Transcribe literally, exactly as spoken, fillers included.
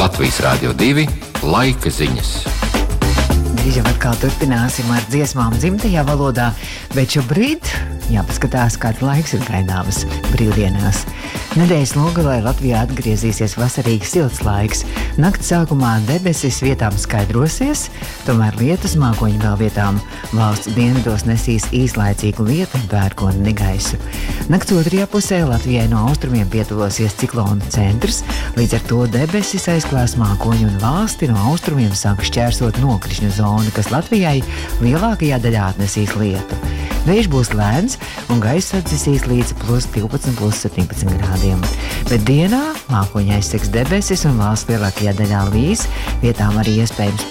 Latvijas Rādio divi laika ziņas. Drīz jau atkal turpināsim ar dziesmām dzimtajā valodā, bet šobrīd jāpaskatās, kāds laiks ir gaidāms brīvdienās. Nedēļas nogalē Latvijā atgriezīsies vasarīgs silts laiks. Nakts sākumā debesis vietām skaidrosies, tomēr lietus mākoņi vēl vietām valsts dienvidos nesīs īslaicīgu lietu un pērkonu negaisu. Nakts otrajā pusē Latvijai no austrumiem pietuvosies ciklona centrs, līdz ar to debesis aizklās mākoņu un valsti no austrumiem sāk šķērsot nokrišņu zonu, kas Latvijai lielākajā daļā atnesīs lietu. Vējš būs lēns un gaisa atdzisīs līdz plus divpadsmit, plus septiņpadsmit grādiem. Bet dienā mākoņi aizsegs debesis un valsts lielākajā daļā līs, vietām arī iespējams